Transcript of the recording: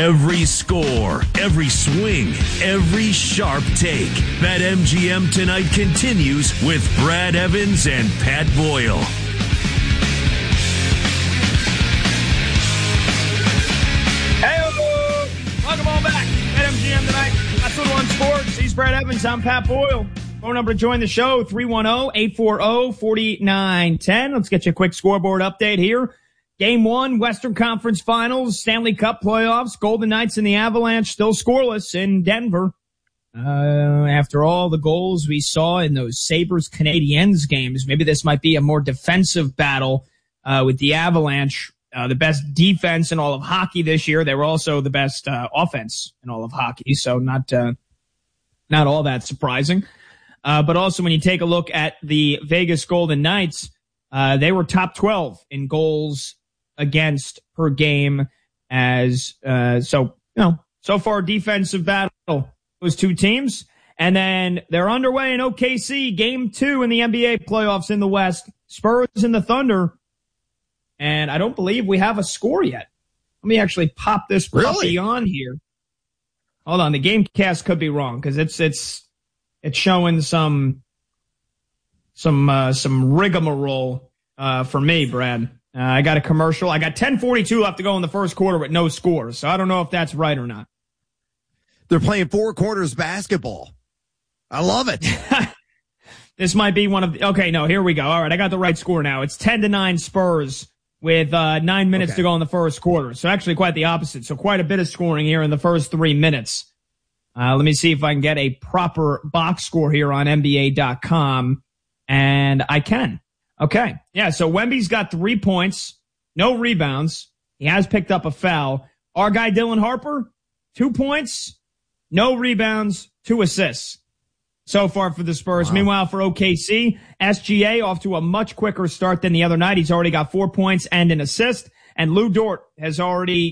Every score, every swing, every sharp take. BetMGM tonight continues with Brad Evans and Pat Boyle. Hey, welcome on back. BetMGM tonight. That's what on sports. He's Brad Evans. I'm Pat Boyle. Phone number to join the show, 310-840-4910. Let's get you a quick scoreboard update here. Game 1, Western Conference Finals, Stanley Cup playoffs, Golden Knights and the Avalanche still scoreless in Denver. After all the goals we saw in those Sabres-Canadiens games, maybe this might be a more defensive battle with the Avalanche. The best defense in all of hockey this year. They were also the best offense in all of hockey, so not all that surprising. But also when you take a look at the Vegas Golden Knights, they were top 12 in goals against per game so far defensive battle, those two teams. And then they're underway in OKC, game 2 in the NBA playoffs in the West, Spurs and the Thunder. And I don't believe we have a score yet. Let me actually pop this puppy on here. Hold on. The game cast could be wrong because it's showing some rigmarole, for me, Brad. I got a commercial. I got 10:42 left to go in the first quarter with no score. So I don't know if that's right or not. They're playing 4 quarters basketball. I love it. This might be one of the, okay, no, here we go. All right. I got the right score now. It's 10-9 Spurs with 9 minutes to go in the first quarter. So actually quite the opposite. So quite a bit of scoring here in the first 3 minutes. Let me see if I can get a proper box score here on NBA.com. And I can. Okay. Yeah, so Wemby's got 3 points, no rebounds. He has picked up a foul. Our guy Dylan Harper, 2 points, no rebounds, 2 assists so far for the Spurs. Wow. Meanwhile, for OKC, SGA off to a much quicker start than the other night. He's already got 4 points and an assist. And Lou Dort has already